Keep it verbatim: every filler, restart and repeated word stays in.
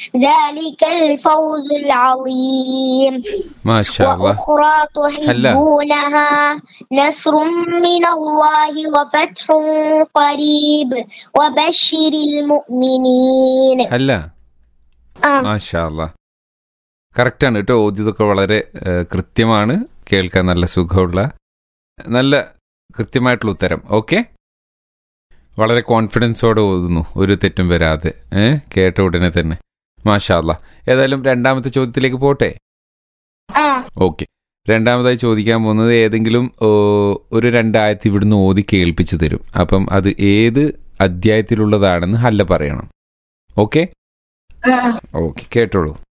ذلك الفوز العظيم ما شاء الله. وأخرى تحبونها نصر من الله وفتح قريب وبشر المؤمنين. അല്ല മാഷാ അല്ലാഹ്, കറക്റ്റാണ് കേട്ടോ. ഓതിയതൊക്കെ വളരെ കൃത്യമാണ്, കേൾക്കാൻ നല്ല സുഖമുള്ള നല്ല കൃത്യമായിട്ടുള്ള ഉത്തരം. ഓക്കെ, വളരെ കോൺഫിഡൻസോടെ ഓതുന്നു, ഒരു തെറ്റും വരാതെ ഏഹ് കേട്ട ഉടനെ തന്നെ. മാഷാ അല്ലാഹ്. ഏതായാലും രണ്ടാമത്തെ ചോദ്യത്തിലേക്ക് പോട്ടെ. ഓക്കെ, രണ്ടാമതായി ചോദിക്കാൻ പോകുന്നത് ഏതെങ്കിലും ഒരു രണ്ടായത്ത് ഇവിടുന്ന് ഓതി കേൾപ്പിച്ച് തരും. അപ്പം അത് ഏത് അധ്യായത്തിലുള്ളതാണെന്ന് ഹല്ല പറയണം. ഓക്കെ ഓക്കെ കേട്ടോളൂ.